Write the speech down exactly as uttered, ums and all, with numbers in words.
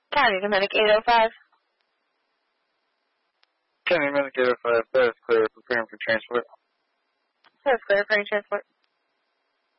County Dominic eight oh five. County Dominic eight oh five, that is clear. Preparing for transport. That is clear for any transport.